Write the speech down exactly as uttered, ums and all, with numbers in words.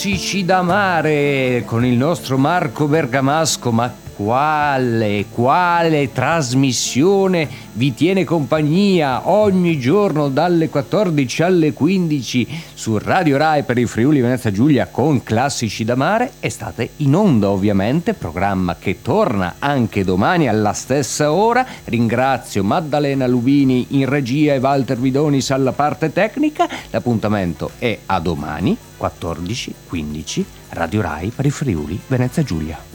Classici da mare con il nostro Marco Bergamasco. Ma quale, quale trasmissione vi tiene compagnia ogni giorno dalle quattordici alle quindici su Radio Rai per il Friuli Venezia Giulia con Classici da mare? Estate in onda, ovviamente, programma che torna anche domani alla stessa ora. Ringrazio Maddalena Lubini in regia e Walter Vidonis alla parte tecnica. L'appuntamento è a domani quattordici quindici, Radio Rai per il Friuli Venezia Giulia.